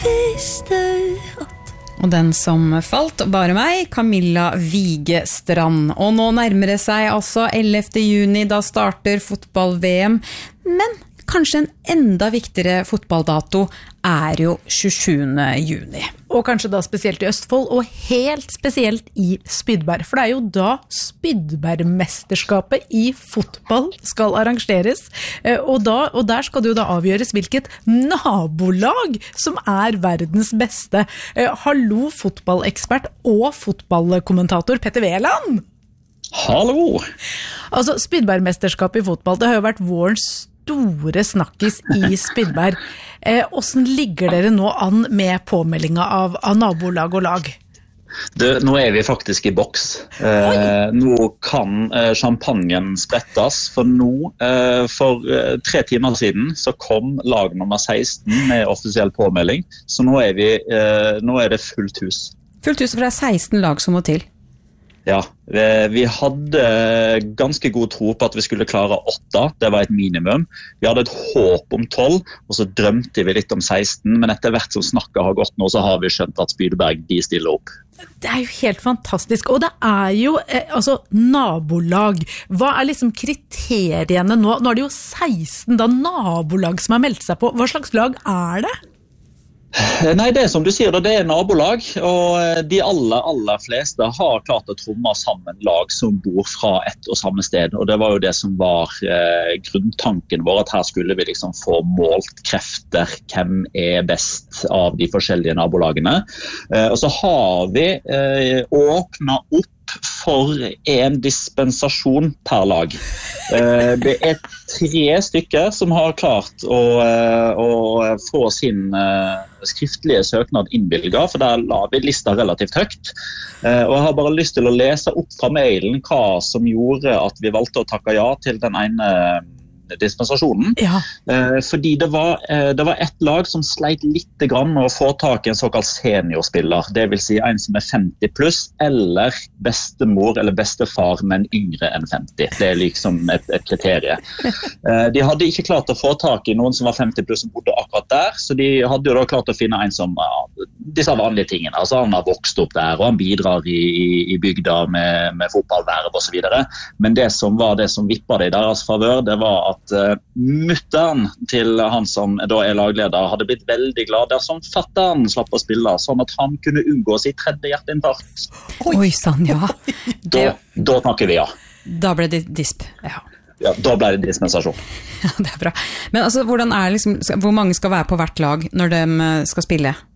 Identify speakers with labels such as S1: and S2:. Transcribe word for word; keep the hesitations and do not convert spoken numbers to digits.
S1: visste at
S2: Og den som falt, bare meg, Camilla Vigestrand. Og nå nærmer det seg altså ellevte juni, da starter fotball-V M. Men kanskje en enda viktigere fotballdato er jo tjuesjuende juni.
S3: Og kanskje da spesielt i Østfold, og helt spesielt i Spydberg. For det er jo da Spydbergmesterskapet i fotball skal arrangeres. Og, da, og der skal det jo da avgjøres hvilket nabolag som er verdens beste. Hallo, fotballekspert og fotballkommentator Petter Veland!
S4: Hallo!
S3: Altså, Spydbergmesterskapet i fotball, det har jo vært vårens store snakkis i Spydberg. Eh, hvordan ligger dere nå an med påmeldinga av, av nabolag og lag?
S4: Det, nå er vi faktisk i boks. Eh, nå kan eh, champagnen sprettes, for nå, eh, for eh, tre timer siden, så kom lag nummer seksten med offisiell påmelding, så nå er, vi, eh, nå er det fullt hus.
S2: Fullt hus, for det er seksten lag som må til.
S4: Ja, vi, vi hadde ganske god tro på at vi skulle klare åtte, det var et minimum. Vi hadde et håp om tolv, og så drømte vi litt om seksten, men etter hvert som snakket har gått nå, så har vi skjønt at Spydberg, de stiller opp.
S3: Det er jo helt fantastisk, og det er jo eh, altså, nabolag. Hva er liksom kriteriene nå? Nå er det jo seksten da nabolag som har meldt seg på. Hva slags lag er det?
S4: Nei, det som du sier, det er nabolag, og de aller, aller fleste har klart å tromme sammen lag som bor fra ett og samme sted, og det var jo det som var eh, grunntanken vår, at her skulle vi liksom få målt krefter, hvem er best av de forskjellige nabolagene. Eh, og så har vi eh, åpnet opp for en dispensasjon per lag. Eh, det er tre stykker som har klart å, å få sin eh, skriftlige søknad innvilget, for der la vi lista relativt høyt. Eh, og jeg har bare lyst til å lese opp fra mailen hva som gjorde at vi valgte å takke ja til den ene dispensasjonen.
S3: Ja.
S4: Eh, fordi det var, eh, det var et lag som sleit litt grann med å få tak i en såkalt seniorspiller, det vil si en som er femti pluss, eller bestemor eller bestefar, men yngre enn femti. Det er liksom et, et kriterie. Eh, de hadde ikke klart å få tak i noen som var femti pluss som bodde akkurat der, så de hadde jo da klart å finne en som ja, disse vanlige tingene. Altså han har vokst opp der, og han bidrar i, i, i bygda med, med fotballverv og så videre. Men det som var det som vippet det i deres favør, det var at at mutteren til han som da er lagleder hadde blitt veldig glad dersom fatteren slapp å spille, sånn at han kunne unngå sitt tredje hjerteinfarkt.
S2: Oi, Oi sann, ja.
S4: Da, da snakker vi ja.
S2: Da ble det disp, ja.
S4: Ja, da ble det dispensasjon.
S2: Ja, det er bra. Men altså, hvordan er liksom, hvor mange skal være på hvert lag når de skal spille?